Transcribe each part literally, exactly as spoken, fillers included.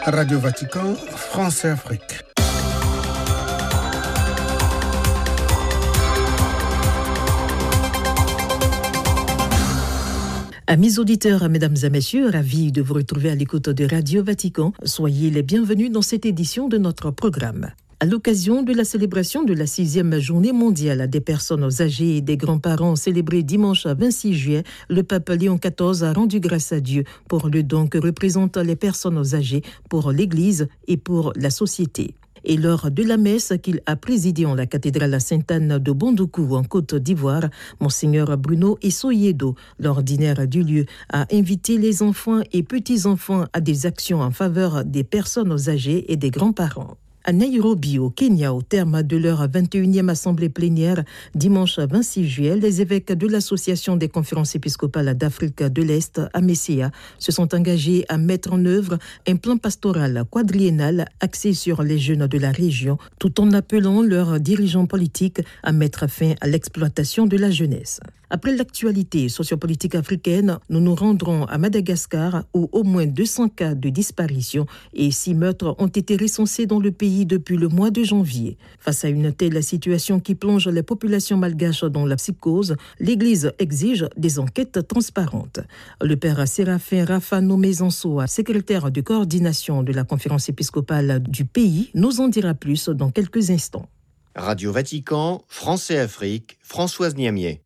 Radio Vatican, France et Afrique. Amis auditeurs, mesdames et messieurs, ravis de vous retrouver à l'écoute de Radio Vatican. Soyez les bienvenus dans cette édition de notre programme. À l'occasion de la célébration de la sixième journée mondiale des personnes âgées et des grands-parents célébrée dimanche vingt-six juillet, le pape Léon quatorze a rendu grâce à Dieu pour le don que représentent les personnes âgées pour l'Église et pour la société. Et lors de la messe qu'il a présidée en la cathédrale Sainte-Anne de Bondoukou en Côte d'Ivoire, Monseigneur Bruno Essoyedo, l'ordinaire du lieu, a invité les enfants et petits-enfants à des actions en faveur des personnes âgées et des grands-parents. À Nairobi, au Kenya, au terme de leur vingt et unième assemblée plénière, dimanche vingt-six juillet, les évêques de l'Association des conférences épiscopales d'Afrique de l'Est, A M E C A, se sont engagés à mettre en œuvre un plan pastoral quadriennal axé sur les jeunes de la région, tout en appelant leurs dirigeants politiques à mettre fin à l'exploitation de la jeunesse. Après l'actualité sociopolitique africaine, nous nous rendrons à Madagascar où au moins deux cents cas de disparition et six meurtres ont été recensés dans le pays depuis le mois de janvier. Face à une telle situation qui plonge les populations malgaches dans la psychose, l'Église exige des enquêtes transparentes. Le père Séraphin Rafano Mezanso, secrétaire de coordination de la conférence épiscopale du pays, nous en dira plus dans quelques instants. Radio Vatican, France et Afrique, Françoise Niamier.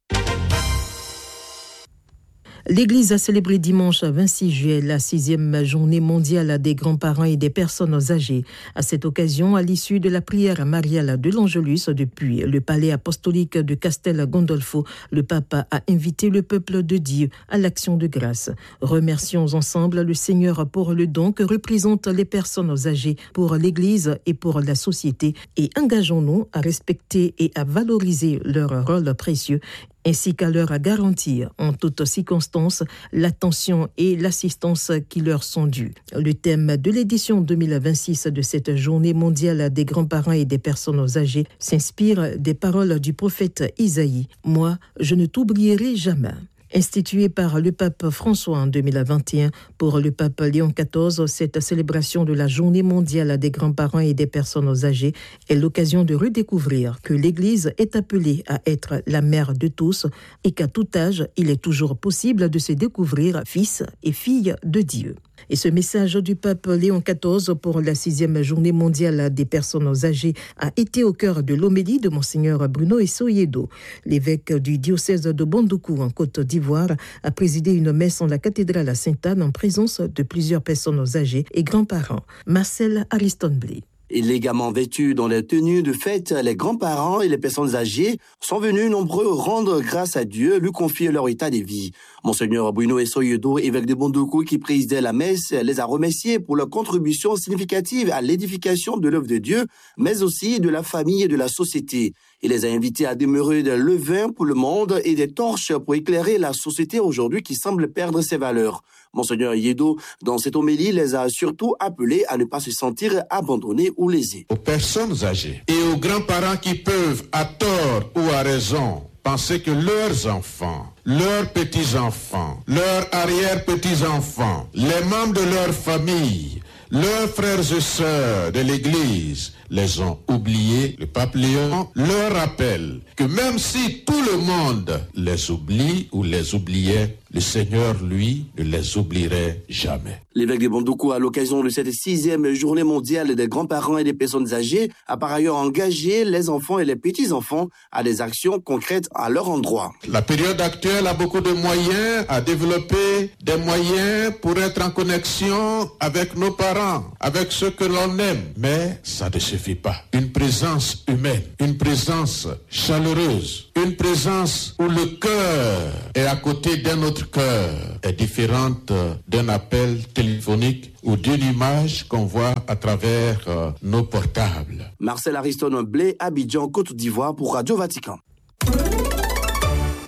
L'Église a célébré dimanche vingt-six juillet la sixième journée mondiale des grands-parents et des personnes âgées. À cette occasion, à l'issue de la prière mariale de l'Angelus depuis le palais apostolique de Castel Gandolfo, le pape a invité le peuple de Dieu à l'action de grâce. Remercions ensemble le Seigneur pour le don que représentent les personnes âgées pour l'Église et pour la société et engageons-nous à respecter et à valoriser leur rôle précieux ainsi qu'à leur garantir en toutes circonstances l'attention et l'assistance qui leur sont dues. Le thème de l'édition deux mille vingt-six de cette journée mondiale des grands-parents et des personnes âgées s'inspire des paroles du prophète Isaïe. « Moi, je ne t'oublierai jamais ». Instituée par le pape François en deux mille vingt et un, pour le pape Léon quatorze, cette célébration de la journée mondiale des grands-parents et des personnes âgées est l'occasion de redécouvrir que l'Église est appelée à être la mère de tous et qu'à tout âge, il est toujours possible de se découvrir fils et fille de Dieu. Et ce message du pape Léon quatorze pour la sixième journée mondiale des personnes âgées a été au cœur de l'homélie de Monseigneur Bruno Essoyedo. L'évêque du diocèse de Bondoukou en Côte d'Ivoire a présidé une messe en la cathédrale Sainte-Anne en présence de plusieurs personnes âgées et grands-parents. Marcel Ariston-Blé. Élégamment vêtus dans les tenues de fête, les grands-parents et les personnes âgées sont venus nombreux rendre grâce à Dieu, lui confier leur état de vie. Monseigneur Bruno Essoyedo, évêque de Bondoukou qui présidait la messe, les a remerciés pour leur contribution significative à l'édification de l'œuvre de Dieu, mais aussi de la famille et de la société. Il les a invités à demeurer des levains pour le monde et des torches pour éclairer la société aujourd'hui qui semble perdre ses valeurs. Monseigneur Yedo, dans cette homélie, les a surtout appelés à ne pas se sentir abandonnés ou lésés. Aux personnes âgées et aux grands-parents qui peuvent, à tort ou à raison, penser que leurs enfants, leurs petits-enfants, leurs arrière-petits-enfants, les membres de leur famille, leurs frères et sœurs de l'Église les ont oubliés, le pape Léon leur rappelle que même si tout le monde les oublie ou les oubliait, le Seigneur, lui, ne les oublierait jamais. L'évêque de Bondoukou, à l'occasion de cette sixième journée mondiale des grands-parents et des personnes âgées, a par ailleurs engagé les enfants et les petits-enfants à des actions concrètes à leur endroit. La période actuelle a beaucoup de moyens à développer, des moyens pour être en connexion avec nos parents, avec ceux que l'on aime. Mais ça ne suffit pas. Une présence humaine, une présence chaleureuse, une présence où le cœur est à côté d'un autre cœur est différente d'un appel téléphonique ou d'une image qu'on voit à travers euh, nos portables. Marcel Ariston Blé, Abidjan, Côte d'Ivoire pour Radio Vatican. Au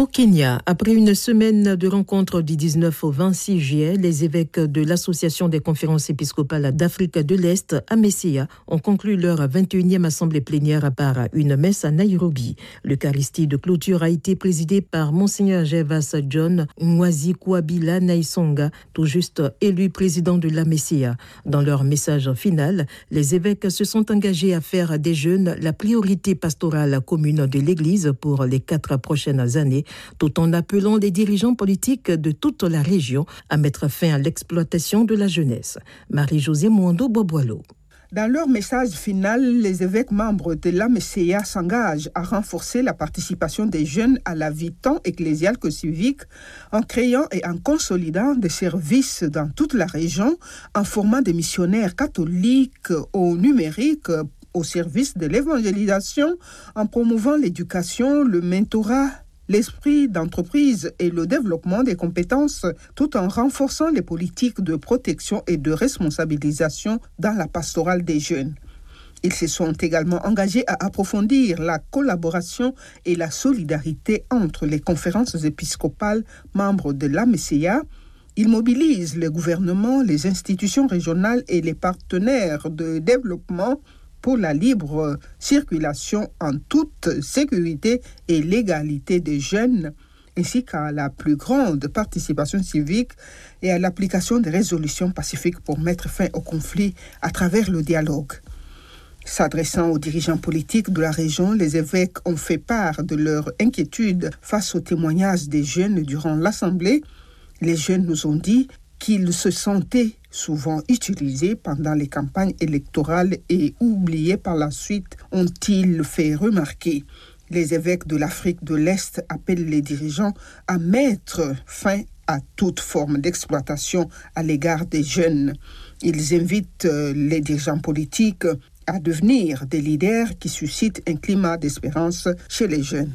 Au Kenya, après une semaine de rencontres du dix-neuf au vingt-six juillet, les évêques de l'Association des conférences épiscopales d'Afrique de l'Est, A M E C A, ont conclu leur vingt et unième assemblée plénière par une messe à Nairobi. L'Eucharistie de clôture a été présidée par Monseigneur Gervas John Mwazi Kouabila Naisonga, tout juste élu président de l'A M E C A. Dans leur message final, les évêques se sont engagés à faire des jeunes la priorité pastorale commune de l'Église pour les quatre prochaines années, tout en appelant les dirigeants politiques de toute la région à mettre fin à l'exploitation de la jeunesse. Marie-Josée Mwando-Boboilo. Dans leur message final, les évêques membres de l'A M E C A s'engagent à renforcer la participation des jeunes à la vie tant ecclésiale que civique en créant et en consolidant des services dans toute la région, en formant des missionnaires catholiques au numérique au service de l'évangélisation, en promouvant l'éducation, le mentorat, l'esprit d'entreprise et le développement des compétences, tout en renforçant les politiques de protection et de responsabilisation dans la pastorale des jeunes. Ils se sont également engagés à approfondir la collaboration et la solidarité entre les conférences épiscopales membres de l'A M E C A. Ils mobilisent le gouvernement, les institutions régionales et les partenaires de développement pour la libre circulation en toute sécurité et légalité des jeunes, ainsi qu'à la plus grande participation civique et à l'application des résolutions pacifiques pour mettre fin au conflit à travers le dialogue. S'adressant aux dirigeants politiques de la région, les évêques ont fait part de leur inquiétude face aux témoignages des jeunes durant l'Assemblée. Les jeunes nous ont dit qu'ils se sentaient souvent utilisés pendant les campagnes électorales et oubliés par la suite, ont-ils fait remarquer. Les évêques de l'Afrique de l'Est appellent les dirigeants à mettre fin à toute forme d'exploitation à l'égard des jeunes. Ils invitent les dirigeants politiques à devenir des leaders qui suscitent un climat d'espérance chez les jeunes.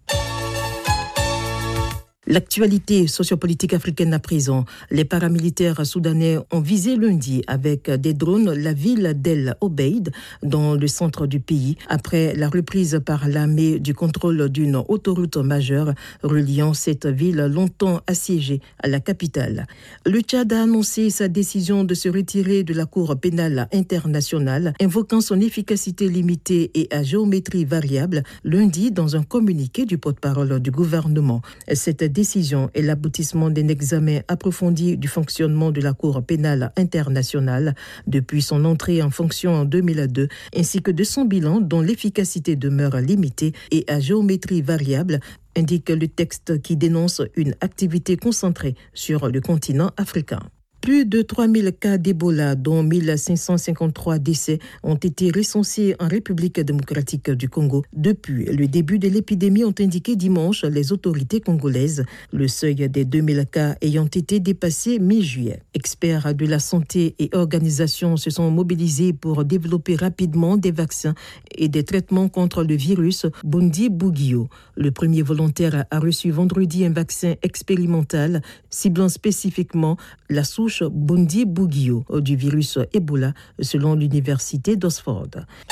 L'actualité sociopolitique africaine à présent. Les paramilitaires soudanais ont visé lundi avec des drones la ville d'El Obeid dans le centre du pays après la reprise par l'armée du contrôle d'une autoroute majeure reliant cette ville longtemps assiégée à la capitale. Le Tchad a annoncé sa décision de se retirer de la Cour pénale internationale, invoquant son efficacité limitée et à géométrie variable lundi dans un communiqué du porte-parole du gouvernement. Cette décision est l'aboutissement d'un examen approfondi du fonctionnement de la Cour pénale internationale depuis son entrée en fonction en deux mille deux, ainsi que de son bilan dont l'efficacité demeure limitée et à géométrie variable, indique le texte qui dénonce une activité concentrée sur le continent africain. Plus de trois mille cas d'Ebola, dont mille cinq cent cinquante-trois décès, ont été recensés en République démocratique du Congo. Depuis le début de l'épidémie, ont indiqué dimanche les autorités congolaises, le seuil des deux mille cas ayant été dépassé mi-juillet. Experts de la santé et organisations se sont mobilisés pour développer rapidement des vaccins et des traitements contre le virus Bundibugyo. Le premier volontaire a reçu vendredi un vaccin expérimental ciblant spécifiquement la souche Bundibugyo du virus Ebola, selon l'université d'Oxford.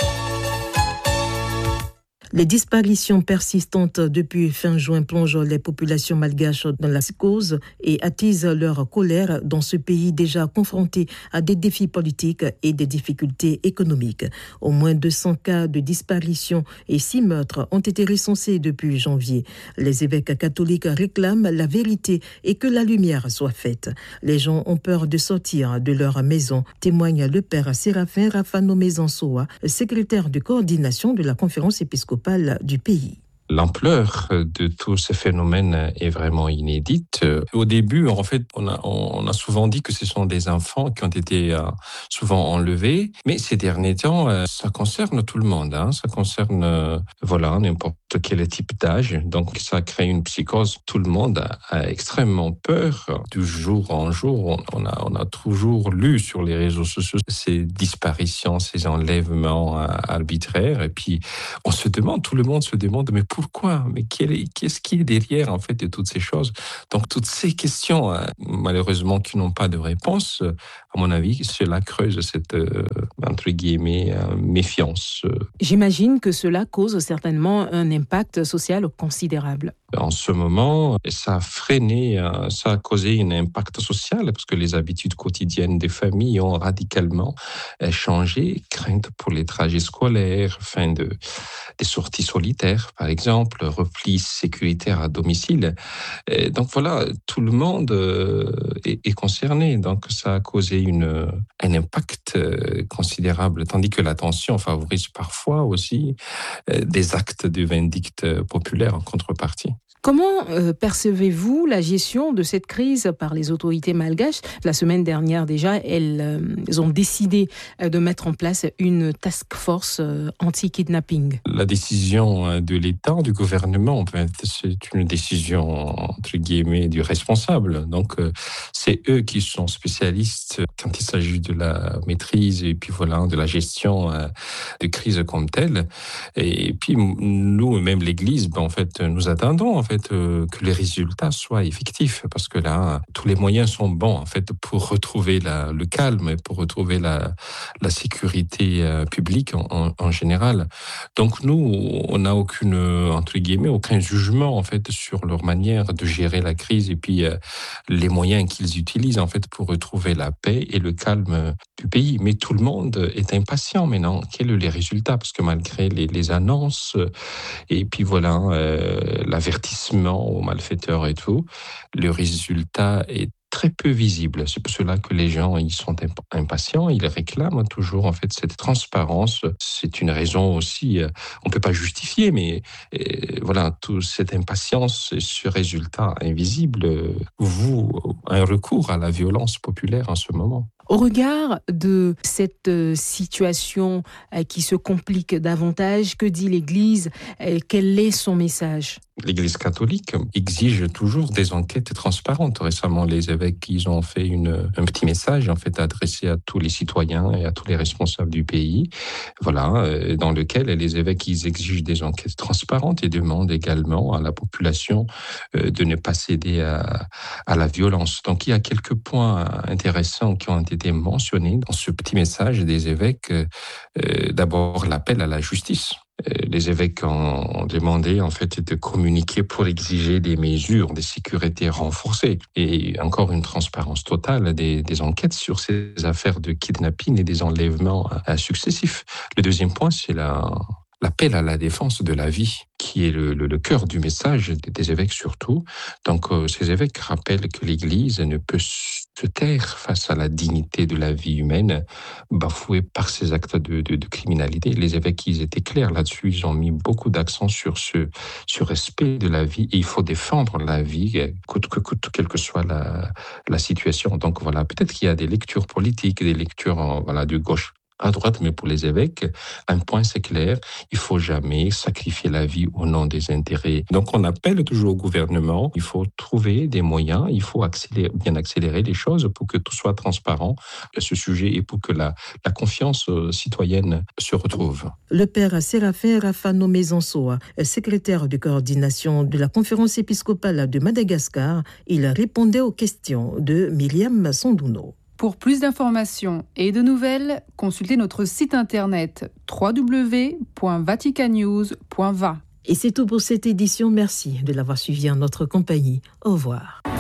Les disparitions persistantes depuis fin juin plongent les populations malgaches dans la psychose et attisent leur colère dans ce pays déjà confronté à des défis politiques et des difficultés économiques. Au moins deux cents cas de disparition et six meurtres ont été recensés depuis janvier. Les évêques catholiques réclament la vérité et que la lumière soit faite. Les gens ont peur de sortir de leur maison, témoigne le père Séraphin Rafano Mezansoa, secrétaire de coordination de la conférence épiscopale du pays. L'ampleur de tous ces phénomènes est vraiment inédite. Au début, en fait, on a, on a souvent dit que ce sont des enfants qui ont été euh, souvent enlevés. Mais ces derniers temps, euh, ça concerne tout le monde. Hein. Ça concerne euh, voilà, n'importe quel type d'âge. Donc, ça crée une psychose. Tout le monde a, a extrêmement peur. Du jour en jour, on, on, a, on a toujours lu sur les réseaux sociaux ces disparitions, ces enlèvements euh, arbitraires. Et puis, on se demande, tout le monde se demande, mais pourquoi? Mais qu'est-ce qui est derrière, en fait, de toutes ces choses? Donc, toutes ces questions, malheureusement, qui n'ont pas de réponse, à mon avis, cela creuse cette, euh, entre guillemets, euh, méfiance. J'imagine que cela cause certainement un impact social considérable. En ce moment, ça a freiné, ça a causé un impact social parce que les habitudes quotidiennes des familles ont radicalement changé. Crainte pour les trajets scolaires, fin de, des sorties solitaires, par exemple, repli sécuritaire à domicile. Et donc voilà, tout le monde est, est concerné. Donc ça a causé une, un impact considérable, tandis que l'attention favorise parfois aussi des actes de vindicte populaire en contrepartie. Comment euh, percevez-vous la gestion de cette crise par les autorités malgaches ? La semaine dernière déjà, elles, euh, elles ont décidé euh, de mettre en place une task force euh, anti-kidnapping. La décision de l'État, du gouvernement, en fait, c'est une décision entre guillemets du responsable. Donc euh, c'est eux qui sont spécialistes quand il s'agit de la maîtrise et puis voilà de la gestion euh, de crise comme telle. Et puis nous, même l'Église, ben, en fait, nous attendons en fait que les résultats soient effectifs, parce que là, tous les moyens sont bons en fait pour retrouver la, le calme et pour retrouver la, la sécurité euh, publique en, en, en général. Donc nous, on n'a aucune, entre guillemets, aucun jugement en fait sur leur manière de gérer la crise et puis euh, les moyens qu'ils utilisent en fait pour retrouver la paix et le calme du pays. Mais tout le monde est impatient maintenant. Quels sont les résultats ? Parce que malgré les, les annonces et puis voilà euh, l'avertissement aux malfaiteurs et tout, le résultat est très peu visible. C'est pour cela que les gens ils sont impatients, ils réclament toujours en fait cette transparence. C'est une raison aussi, on peut pas justifier, mais euh, voilà, toute cette impatience et ce résultat invisible vous un recours à la violence populaire en ce moment. Au regard de cette situation qui se complique davantage, que dit l'Église ? Quel est son message ? L'Église catholique exige toujours des enquêtes transparentes. Récemment, les évêques, ils ont fait une, un petit message en fait adressé à tous les citoyens et à tous les responsables du pays. Voilà, dans lequel les évêques, ils exigent des enquêtes transparentes et demandent également à la population de ne pas céder à, à la violence. Donc, il y a quelques points intéressants qui ont été mentionnés dans ce petit message des évêques. Euh, d'abord, l'appel à la justice. Les évêques ont demandé en fait de communiquer pour exiger des mesures de sécurité renforcées et encore une transparence totale des, des enquêtes sur ces affaires de kidnapping et des enlèvements successifs. Le deuxième point, c'est la l'appel à la défense de la vie, qui est le, le, le cœur du message des évêques surtout. Donc, euh, ces évêques rappellent que l'Église ne peut se taire face à la dignité de la vie humaine, bafouée par ces actes de, de, de criminalité. Les évêques, ils étaient clairs là-dessus, ils ont mis beaucoup d'accent sur ce sur respect de la vie, et il faut défendre la vie, coûte que coûte, quelle que soit la, la situation. Donc voilà, peut-être qu'il y a des lectures politiques, des lectures voilà, de gauche à droite, mais pour les évêques, un point c'est clair, il faut jamais sacrifier la vie au nom des intérêts. Donc on appelle toujours au gouvernement, il faut trouver des moyens, il faut accélérer, bien accélérer les choses pour que tout soit transparent à ce sujet et pour que la, la confiance citoyenne se retrouve. Le père Séraphin Rafano Mezansoa, secrétaire de coordination de la conférence épiscopale de Madagascar, il répondait aux questions de Myriam Sondouno. Pour plus d'informations et de nouvelles, consultez notre site internet w w w point vaticannews point v a. Et c'est tout pour cette édition. Merci de l'avoir suivi en notre compagnie. Au revoir.